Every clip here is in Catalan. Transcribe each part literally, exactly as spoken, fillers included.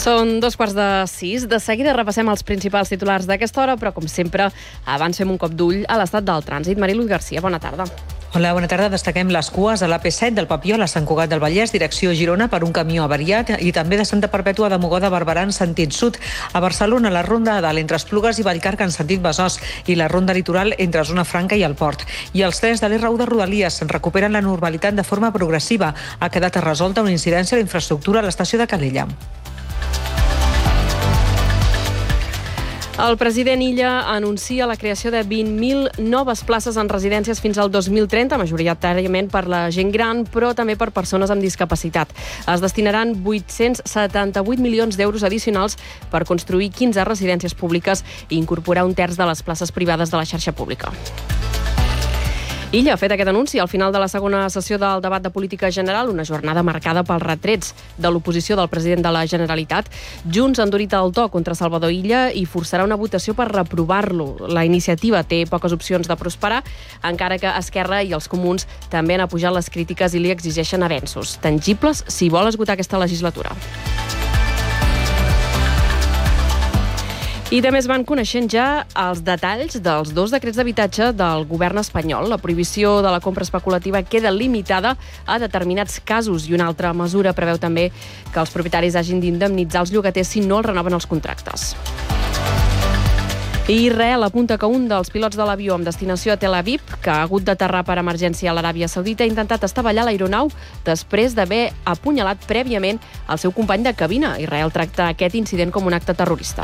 Són dos quarts de sis. De seguida repassem els principals titulars d'aquesta hora, però com sempre, abans fem un cop d'ull a l'estat del trànsit. Mariluz Garcia, bona tarda. Hola, bona tarda. Destaquem les cues a l'A P set del Papiol a Sant Cugat del Vallès, direcció Girona, per un camió avariat, i també de Santa Perpètua de Mogoda a Barberà en sentit sud. A Barcelona, la ronda a dalt entre Esplugues i Vallcarca en sentit Besòs, i la ronda litoral entre Zona Franca i el Port. I els trens de l'R u de Rodalies recuperen la normalitat de forma progressiva. Ha quedat resolta una incidència a la infraestructura a l'estació de Calella. El president Illa anuncia la creació de vint mil noves places en residències fins al dos mil trenta, majoritàriament per la gent gran, però també per persones amb discapacitat. Es destinaran vuit-cents setanta-vuit milions d'euros addicionals per construir quinze residències públiques i incorporar un terç de les places privades de la xarxa pública. Illa ha fet aquest anunci al final de la segona sessió del debat de política general, una jornada marcada pels retrets de l'oposició del president de la Generalitat. Junts ha endurit el to contra Salvador Illa i forçarà una votació per reprovar-lo. La iniciativa té poques opcions de prosperar, encara que Esquerra i els comuns també han apujat les crítiques i li exigeixen avenços tangibles si vol esgotar aquesta legislatura. I també es van coneixent ja els detalls dels dos decrets d'habitatge del govern espanyol. La prohibició de la compra especulativa queda limitada a determinats casos i una altra mesura preveu també que els propietaris hagin d'indemnitzar els llogaters si no els renoven els contractes. I Israel apunta que un dels pilots de l'avió amb destinació a Tel Aviv, que ha hagut d'aterrar per emergència a l'Aràbia Saudita, ha intentat estavellar l'aeronau després d'haver apunyalat prèviament el seu company de cabina. Israel tracta aquest incident com un acte terrorista.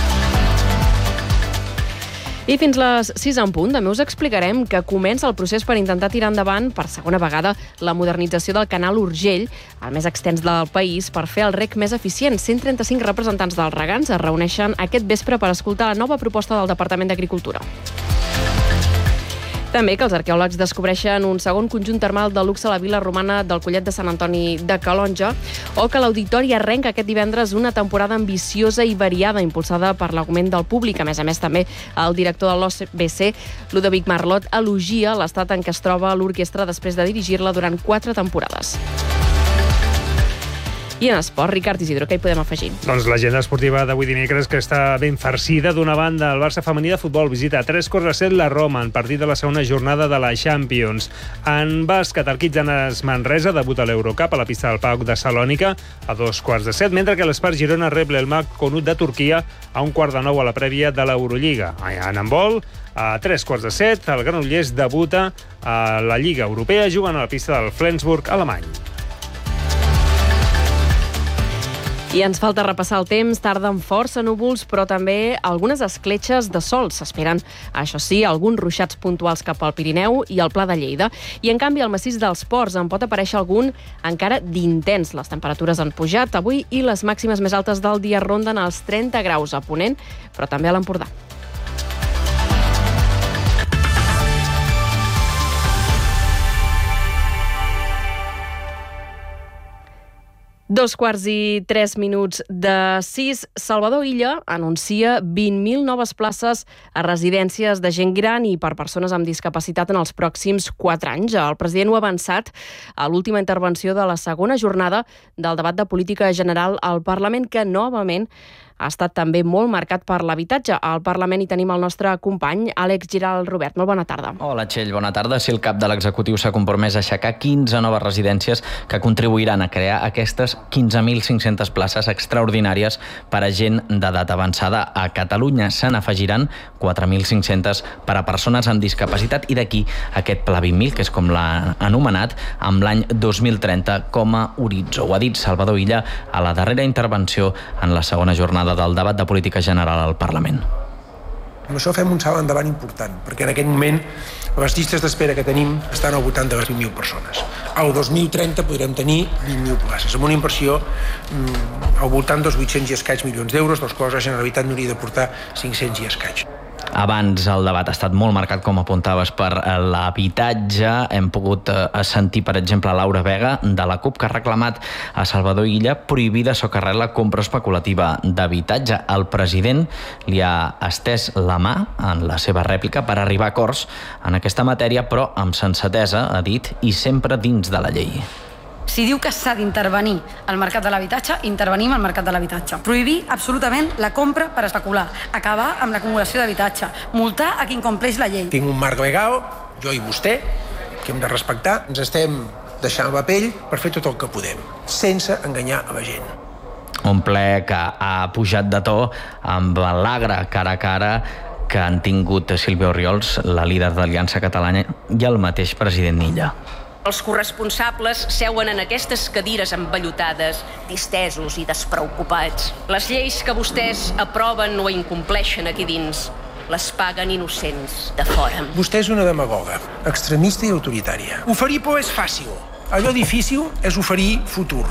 I fins les sis en punt també us explicarem que comença el procés per intentar tirar endavant per segona vegada la modernització del canal Urgell, el més extens del país, per fer el reg més eficient. cent trenta-cinc representants dels regants es reuneixen aquest vespre per escoltar la nova proposta del Departament d'Agricultura. També que els arqueòlegs descobreixen un segon conjunt termal de luxe a la vila romana del Collet de Sant Antoni de Calonja, o que l'Auditori arrenca aquest divendres una temporada ambiciosa i variada impulsada per l'augment del públic. A més a més, també el director de l'O B C, Ludovic Marlot, elogia l'estat en què es troba l'orquestra després de dirigir-la durant quatre temporades. I en esport, Ricard Isidro, què hi podem afegir? Doncs l'agenda esportiva d'avui dimecres, que està ben farcida. D'una banda, el Barça femení de futbol visita a tres quarts de set la Roma en partit de la segona jornada de la Champions. En bàsquet, el Kitsanes Manresa debuta a l'Eurocup a la pista del Pauk de Salònica a dos quarts de set, mentre que l'Espar Girona rep l'Elmak Konut de Turquia a un quart de nou a la prèvia de l'Eurolliga. En handbol, a tres quarts de set, el Granollers debuta a la Lliga Europea jugant a la pista del Flensburg alemany. I ens falta repassar el temps. Tarda amb força núvols, però també algunes escletxes de sol. S'esperen, això sí, alguns ruixats puntuals cap al Pirineu i al Pla de Lleida. I, en canvi, al massís dels Ports en pot aparèixer algun encara d'intens. Les temperatures han pujat avui i les màximes més altes del dia ronden els trenta graus a Ponent, però també a l'Empordà. Dos quarts i tres minuts de sis. Salvador Illa anuncia vint mil noves places a residències de gent gran i per persones amb discapacitat en els pròxims quatre anys. El president ho ha avançat a l'última intervenció de la segona jornada del debat de política general al Parlament, que novament ha estat també molt marcat per l'habitatge. Al Parlament hi tenim el nostre company, Àlex Giral Robert. Molt bona tarda. Hola, Txell, bona tarda. Si el cap de l'executiu s'ha compromès a aixecar quinze noves residències que contribuiran a crear aquestes quinze mil cinc-centes places extraordinàries per a gent d'edat avançada. A Catalunya se n'afegiran quatre mil cinc-centes per a persones amb discapacitat, i d'aquí aquest Pla vint mil, que és com l'ha anomenat, amb l'any dos mil trenta com a horitzó. Ho ha dit Salvador Illa a la darrera intervenció en la segona jornada del debat de política general al Parlament. Amb això fem un salt endavant important, perquè en aquest moment les llistes d'espera que tenim estan al voltant de les vint mil persones. Al dos mil trenta podrem tenir vint mil places, amb una inversió mmm, al voltant dels vuit-cents i escaig milions d'euros, dels quals la Generalitat n'hauria de portar cinc-cents i escaig. Abans el debat ha estat molt marcat, com apuntaves, per l'habitatge. Hem pogut sentir, per exemple, Laura Vega, de la CUP, que ha reclamat a Salvador Illa prohibir de socarrer la compra especulativa d'habitatge. El president li ha estès la mà en la seva rèplica per arribar a acords en aquesta matèria, però amb sensatesa, ha dit, i sempre dins de la llei. Si diu que s'ha d'intervenir al mercat de l'habitatge, intervenim al mercat de l'habitatge. Prohibir absolutament la compra per especular, acabar amb l'acumulació d'habitatge, multar a qui incompleix la llei. Tinc un marc legal, jo i vostè, que hem de respectar. Ens estem deixant la pell per fer tot el que podem, sense enganyar a la gent. Un ple que ha pujat de to amb l'agre cara a cara que han tingut Sílvia Orriols, la líder d'Aliança Catalana, i el mateix president Illa. Els corresponsables seuen en aquestes cadires embellotades, distesos i despreocupats. Les lleis que vostès aproven o incompleixen aquí dins les paguen innocents de fora. Vostè és una demagoga, extremista i autoritària. Oferir por és fàcil. Allò difícil és oferir futur.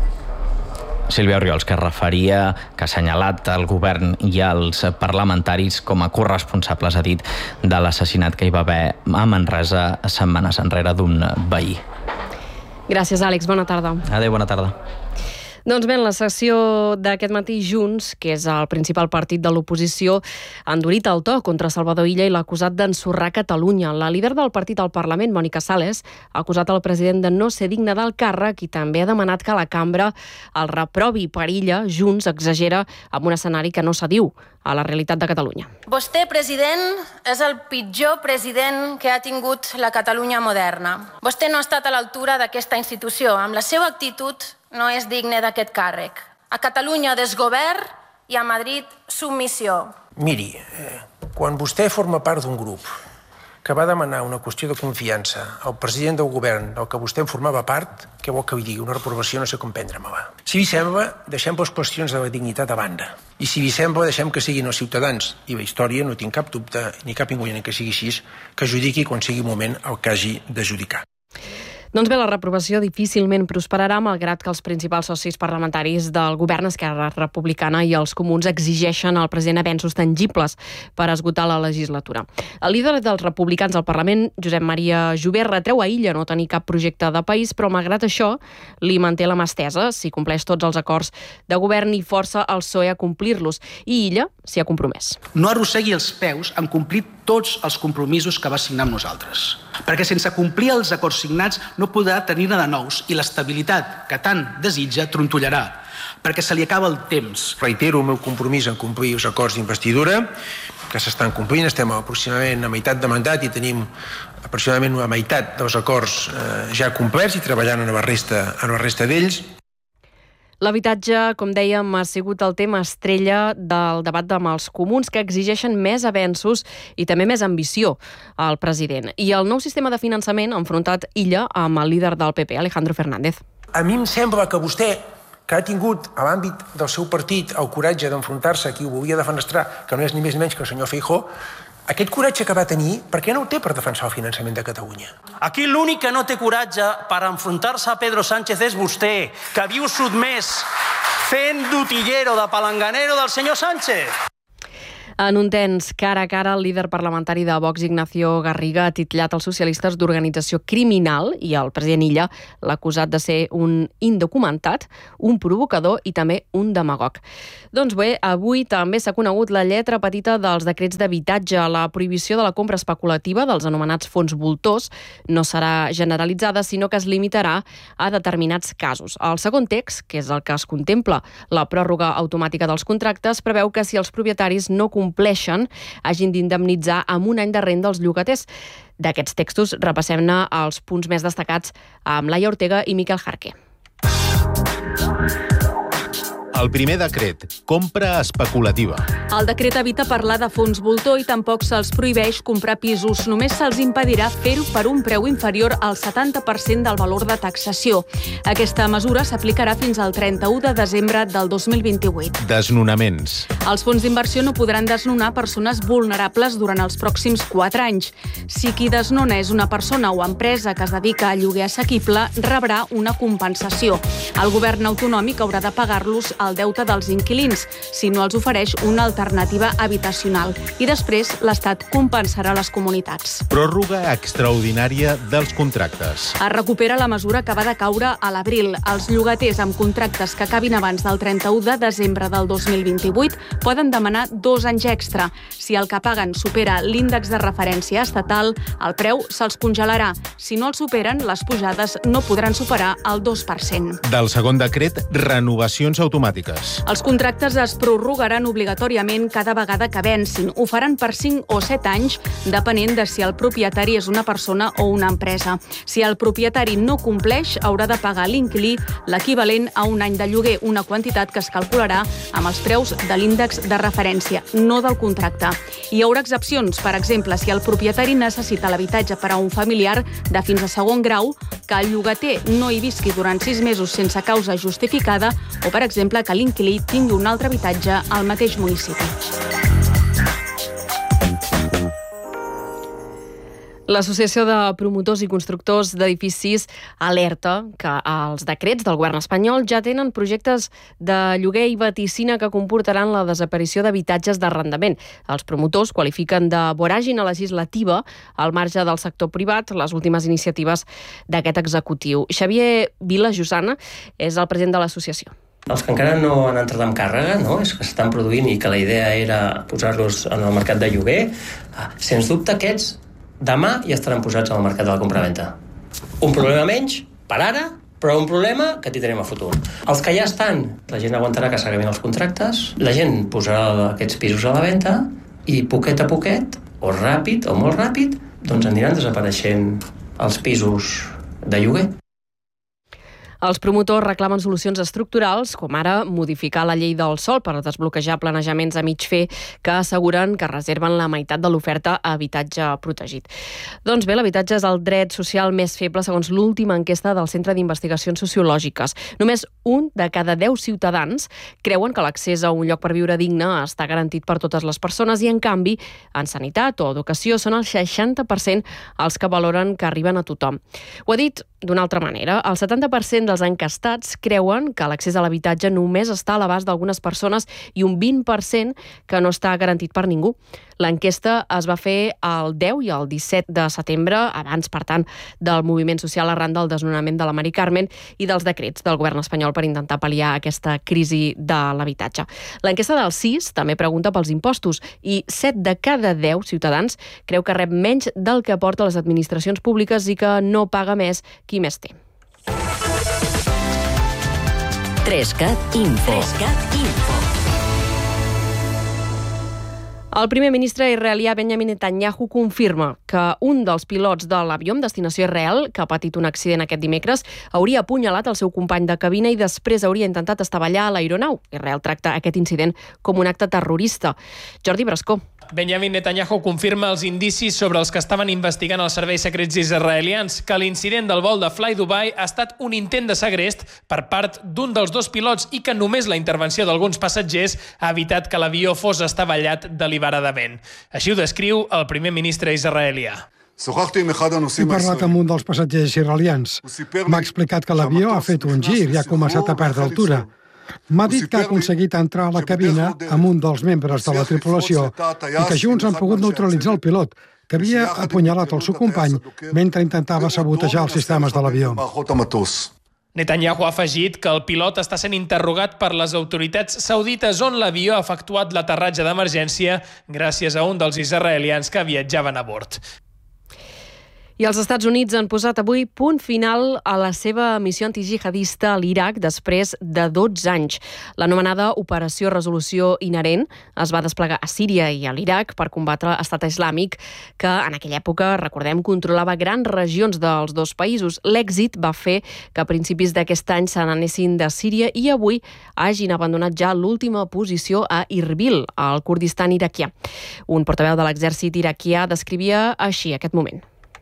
Sílvia Orriols, que referia, que ha assenyalat el govern i els parlamentaris com a corresponsables, ha dit, de l'assassinat que hi va haver a Manresa setmanes enrere d'un veí. Gràcies, Àlex. Bona tarda. Adéu, bona tarda. Doncs bé, en la sessió d'aquest matí, Junts, que és el principal partit de l'oposició, ha endurit el to contra Salvador Illa i l'ha acusat d'ensorrar Catalunya. La líder del partit al Parlament, Mònica Sales, ha acusat el president de no ser digne del càrrec i també ha demanat que la cambra el reprovi. Per Illa, Junts exagera amb un escenari que no s'adiu a la realitat de Catalunya. Vostè, president, és el pitjor president que ha tingut la Catalunya moderna. Vostè no ha estat a l'altura d'aquesta institució. Amb la seva actitud no és digne d'aquest càrrec. A Catalunya desgovern i a Madrid submissió. Miri, eh, quan vostè forma part d'un grup que va demanar una qüestió de confiança al president del govern del que vostè en formava part, què vol que li digui? Una reprovació no sé com prendre-me-la. Si vi sembla, deixem les qüestions de la dignitat a banda. I si vi sembla, deixem que siguin els ciutadans. I la història, no tinc cap dubte, ni cap inconvenient que sigui així, que judiqui quan sigui el moment el que hagi de judicar. Doncs bé, la reprovació difícilment prosperarà, malgrat que els principals socis parlamentaris del govern, Esquerra Republicana i els Comuns, exigeixen al president avenços tangibles per esgotar la legislatura. El líder dels republicans al Parlament, Josep Maria Jové, retreu a Illa no tenir cap projecte de país, però malgrat això li manté la mà estesa si compleix tots els acords de govern i força el P S O E a complir-los. I Illa s'hi ha compromès. No arrossegui els peus en complir tots els compromisos que va signar amb nosaltres. Perquè sense complir els acords signats no podrà tenir-ne de nous i l'estabilitat que tant desitja trontollarà, perquè se li acaba el temps. Reitero el meu compromís en complir els acords d'investidura, que s'estan complint. Estem aproximadament a meitat de mandat i tenim aproximadament una meitat dels acords eh, ja complerts i treballant en la resta, en la resta d'ells. L'habitatge, com dèiem, ha sigut el tema estrella del debat amb els comuns, que exigeixen més avenços i també més ambició al president. I el nou sistema de finançament ha enfrontat Illa amb el líder del P P, Alejandro Fernández. A mi em sembla que vostè, que ha tingut a l'àmbit del seu partit el coratge d'enfrontar-se a qui ho volia defenestrar, que no és ni més ni menys que el senyor Feijóo, aquest coratge que va tenir, per què no ho té per defensar el finançament de Catalunya? Aquí l'únic que no té coratge per enfrontar-se a Pedro Sánchez és vostè, que viu sotmès fent d'utillero, de palanganero del senyor Sánchez. En un tens cara a cara, el líder parlamentari de Vox, Ignacio Garriga, ha titllat els socialistes d'organització criminal i el president Illa l'ha acusat de ser un indocumentat, un provocador i també un demagog. Doncs bé, avui també s'ha conegut la lletra petita dels decrets d'habitatge. La prohibició de la compra especulativa dels anomenats fons voltors no serà generalitzada, sinó que es limitarà a determinats casos. El segon text, que és el que es contempla la pròrroga automàtica dels contractes, preveu que si els propietaris no compleixen, hagin d'indemnitzar amb un any de renda als llogaters. D'aquests textos repassem-ne els punts més destacats amb Laia Ortega i Miquel Jarque. El primer decret, compra especulativa. El decret evita parlar de fons voltor i tampoc se'ls prohibeix comprar pisos. Només se'ls impedirà fer-ho per un preu inferior al setanta per cent del valor de taxació. Aquesta mesura s'aplicarà fins al trenta-u de desembre del dos mil vint-i-vuit. Desnonaments. Els fons d'inversió no podran desnonar persones vulnerables durant els pròxims quatre anys. Si qui desnona és una persona o empresa que es dedica a lloguer assequible, rebrà una compensació. El govern autonòmic haurà de pagar-los el deute dels inquilins, si no els ofereix una alternativa habitacional. I després l'Estat compensarà les comunitats. Pròrroga extraordinària dels contractes. Es recupera la mesura que va decaure a l'abril. Els llogaters amb contractes que acabin abans del trenta-u de desembre del dos mil vint-i-vuit poden demanar dos anys extra. Si el que paguen supera l'índex de referència estatal, el preu se'ls congelarà. Si no el superen, les pujades no podran superar el dos per cent. Del segon decret, renovacions automàtiques. Els contractes es prorrogaran obligatòriament cada vegada que vencin. Ho faran per cinc o set anys, depenent de si el propietari és una persona o una empresa. Si el propietari no compleix, haurà de pagar a l'inquilí l'equivalent a un any de lloguer, una quantitat que es calcularà amb els preus de l'índex de referència, no del contracte. Hi haurà excepcions, per exemple, si el propietari necessita l'habitatge per a un familiar de fins a segon grau, que el llogater no hi visqui durant sis mesos sense causa justificada o, per exemple, que l'inquilí tingui un altre habitatge al mateix municipi. L'Associació de Promotors i Constructors d'Edificis alerta que els decrets del govern espanyol ja tenen projectes de lloguer i vaticina que comportaran la desaparició d'habitatges d'arrendament. Els promotors qualifiquen de voràgina legislativa al marge del sector privat les últimes iniciatives d'aquest executiu. Xavier Vila Jusana és el president de l'associació. Els que encara no han entrat en càrrega, no? És que s'estan produint i que la idea era posar-los en el mercat de lloguer, sens dubte aquests demà ja estaran posats al mercat de la compraventa. Un problema menys, per ara, però un problema que tindrem a futur. Els que ja estan, la gent aguantarà que s'acabin els contractes, la gent posarà aquests pisos a la venda i poquet a poquet, o ràpid o molt ràpid, doncs aniran desapareixent els pisos de lloguer. Els promotors reclamen solucions estructurals, com ara modificar la llei del sòl per desbloquejar planejaments a mig fer que asseguren que reserven la meitat de l'oferta a habitatge protegit. Doncs bé, l'habitatge és el dret social més feble segons l'última enquesta del Centre d'Investigacions Sociològiques. Només un de cada deu ciutadans creuen que l'accés a un lloc per viure digne està garantit per totes les persones i, en canvi, en sanitat o educació són el seixanta per cent els que valoren que arriben a tothom. Ho ha dit d'una altra manera, el setanta per cent dels encastats creuen que l'accés a l'habitatge només està a l'abast d'algunes persones i un vint per cent que no està garantit per ningú. L'enquesta es va fer el deu i el disset de setembre, abans, per tant, del moviment social arran del desnonament de la Mari Carmen i dels decrets del govern espanyol per intentar pal·liar aquesta crisi de l'habitatge. L'enquesta del C I S també pregunta pels impostos i set de cada deu ciutadans creu que rep menys del que aporta les administracions públiques i que no paga més qui més té. Trescat Info. Trescat Info. El primer ministre israelià Benjamin Netanyahu confirma que un dels pilots de l'avió amb destinació Israel, que ha patit un accident aquest dimecres, hauria apunyalat el seu company de cabina i després hauria intentat estavellar l'aeronau. Israel tracta aquest incident com un acte terrorista. Jordi Brascó. Benjamin Netanyahu confirma els indicis sobre els que estaven investigant els serveis secrets israelians, que l'incident del vol de Fly Dubai ha estat un intent de segrest per part d'un dels dos pilots i que només la intervenció d'alguns passatgers ha evitat que l'avió fos estavellat deliberadament. Així ho descriu el primer ministre israelià. He parlat amb un dels passatgers israelians. M'ha explicat que l'avió ha fet un gir i ha començat a perdre altura. M'ha dit que ha aconseguit entrar a la cabina amb un dels membres de la tripulació i que junts han pogut neutralitzar el pilot, que havia apunyalat el seu company mentre intentava sabotejar els sistemes de l'avió. Netanyahu ha afegit que el pilot està sent interrogat per les autoritats saudites on l'avió ha efectuat l'aterratge d'emergència gràcies a un dels israelians que viatjaven a bord. I els Estats Units han posat avui punt final a la seva missió antijihadista a l'Iraq després de dotze anys. L'anomenada Operació Resolució Inherent es va desplegar a Síria i a l'Iraq per combatre l'Estat Islàmic, que en aquella època, recordem, controlava grans regions dels dos països. L'èxit va fer que a principis d'aquest any se n'anessin de Síria i avui hagin abandonat ja l'última posició a Irbil, al Kurdistan iraquià. Un portaveu de l'exèrcit iraquià descrivia així aquest moment.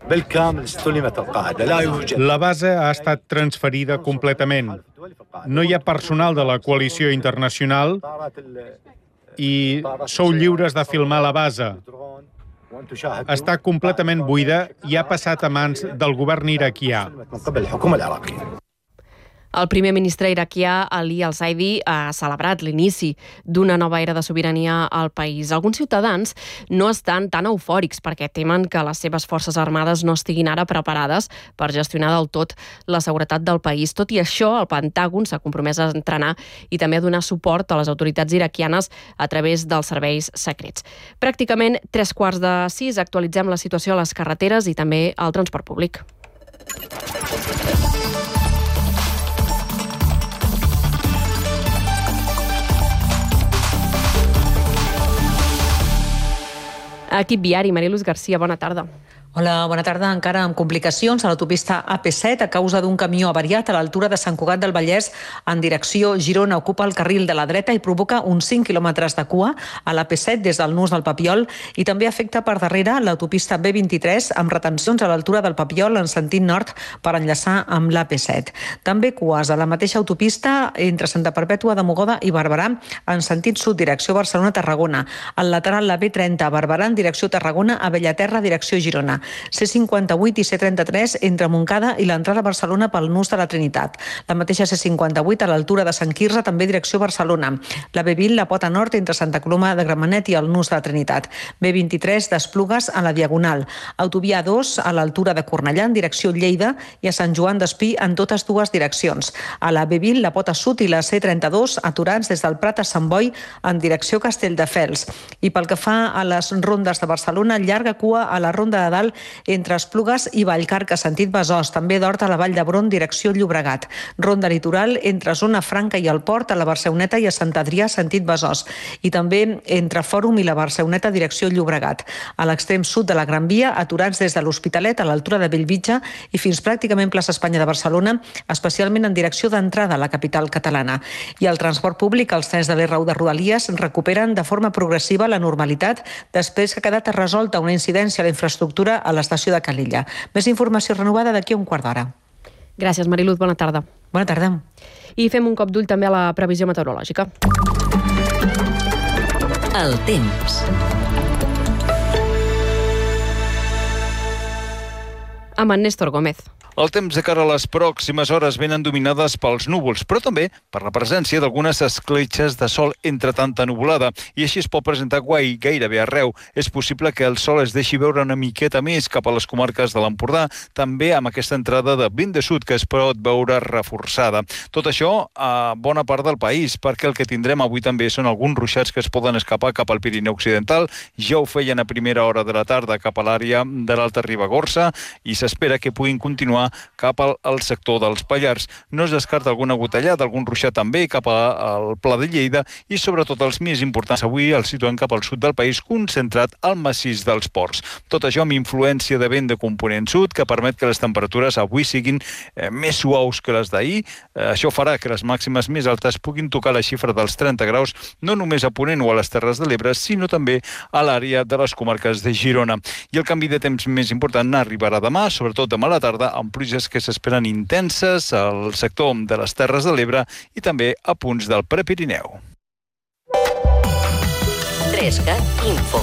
La base ha estat transferida completament. No hi ha personal de la coalició internacional i sou lliures de filmar la base. Està completament buida i ha passat a mans del govern iraquià. El primer ministre iraquià Ali al-Zaidi ha celebrat l'inici d'una nova era de sobirania al país. Alguns ciutadans no estan tan eufòrics perquè temen que les seves forces armades no estiguin ara preparades per gestionar del tot la seguretat del país. Tot i això, el Pentàgon s'ha compromès a entrenar i també a donar suport a les autoritats iraquianes a través dels serveis secrets. Pràcticament tres quarts de sis actualitzem la situació a les carreteres i també al transport públic. Equip viari, Mariluz Garcia, bona tarda. Hola, bona tarda. Encara amb complicacions a l'autopista A P set a causa d'un camió avariat a l'altura de Sant Cugat del Vallès en direcció Girona. Ocupa el carril de la dreta i provoca uns cinc quilòmetres de cua a l'A P set des del nus del Papiol i també afecta per darrere l'autopista B vint-i-tres amb retencions a l'altura del Papiol en sentit nord per enllaçar amb l'A P set. També cues a la mateixa autopista entre Santa Perpètua de Mogoda i Barberà en sentit sud direcció Barcelona-Tarragona. Al lateral la B trenta Barberà en direcció Tarragona a Bellaterra direcció Girona. C cinquanta-vuit i C trenta-tres entre Montcada i l'entrada a Barcelona pel nus de la Trinitat. La mateixa C cinquanta-vuit a l'altura de Sant Quirze, també direcció Barcelona. La B vint, la Pota Nord entre Santa Coloma de Gramenet i el nus de la Trinitat. B vint-i-tres d'Esplugues a la Diagonal. Autovia dos a l'altura de Cornellà en direcció Lleida i a Sant Joan d'Espí en totes dues direccions. A la B vint, la Pota Sud i la C trenta-dos aturats des del Prat a Sant Boi en direcció Castelldefels. I pel que fa a les rondes de Barcelona, llarga cua a la Ronda de Dalt entre Esplugues i Vallcarca, sentit Besòs, també d'Hort a la Vall d'Hebron, direcció Llobregat. Ronda litoral entre Zona Franca i el Port, a la Barceloneta i a Sant Adrià, sentit Besòs. I també entre Fòrum i la Barceloneta, direcció Llobregat. A l'extrem sud de la Gran Via, aturats des de l'Hospitalet a l'altura de Bellvitge i fins pràcticament plaça Espanya de Barcelona, especialment en direcció d'entrada a la capital catalana. I el transport públic, els trens de l'R u de Rodalies, recuperen de forma progressiva la normalitat després que ha quedat resolta una incidència a la infraestructura a l'estació de Calella. Més informació renovada d'aquí a un quart d'hora. Gràcies, Mariluz. Bona tarda. Bona tarda. I fem un cop d'ull també a la previsió meteorològica. El temps. Amb en Néstor Gómez. El temps de cara a les pròximes hores venen dominades pels núvols, però també per la presència d'algunes escletxes de sol entre tanta nuvolada, i així es pot presentar guai gairebé arreu. És possible que el sol es deixi veure una miqueta més cap a les comarques de l'Empordà, també amb aquesta entrada de vent de sud que es pot veure reforçada. Tot això a bona part del país, perquè el que tindrem avui també són alguns ruixats que es poden escapar cap al Pirineu Occidental. Ja ho feien a primera hora de la tarda cap a l'àrea de l'Alta Ribagorça i s'espera que puguin continuar cap al, al sector dels Pallars. No es descarta alguna gotellada, algun ruixat també cap al Pla de Lleida i sobretot els més importants avui el situem cap al sud del país, concentrat al massís dels Ports. Tot això amb influència de vent de component sud que permet que les temperatures avui siguin eh, més suaus que les d'ahir. Eh, això farà que les màximes més altes puguin tocar la xifra dels trenta graus, no només a Ponent o a les Terres de l'Ebre, sinó també a l'àrea de les comarques de Girona. I el canvi de temps més important arribarà demà, sobretot demà a la tarda, amb pluges que s'esperen intenses al sector de les Terres de l'Ebre i també a punts del Prepirineu. trescat Info.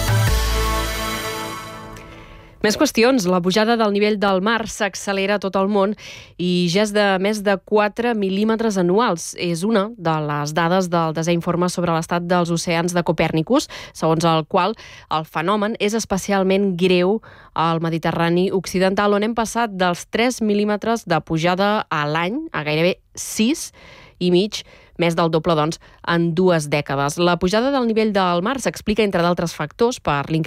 Més qüestions. La pujada del nivell del mar s'accelera a tot el món i ja és de més de quatre mil·límetres anuals. És una de les dades del desè informe sobre l'estat dels oceans de Copèrnicus, segons el qual el fenomen és especialment greu al Mediterrani occidental, on hem passat dels tres mil·límetres de pujada a l'any a gairebé sis i mig, més del doble, doncs, en dues dècades. La pujada del nivell del mar s'explica, entre d'altres factors, per l'increment